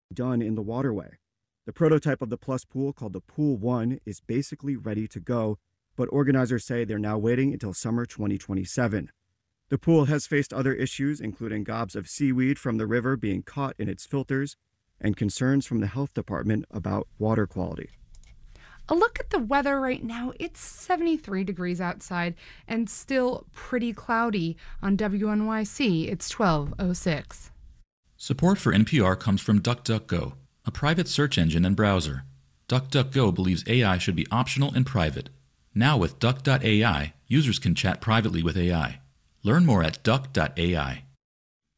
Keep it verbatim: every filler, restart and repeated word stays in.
done in the waterway. The prototype of the Plus Pool, called the Pool One, is basically ready to go, but organizers say they're now waiting until summer twenty twenty-seven. The pool has faced other issues, including gobs of seaweed from the river being caught in its filters and concerns from the health department about water quality. A look at the weather right now. It's seventy-three degrees outside and still pretty cloudy on W N Y C. It's twelve oh six. Support for N P R comes from DuckDuckGo, a private search engine and browser. DuckDuckGo believes A I should be optional and private. Now with Duck dot A I, users can chat privately with A I. Learn more at Duck dot A I.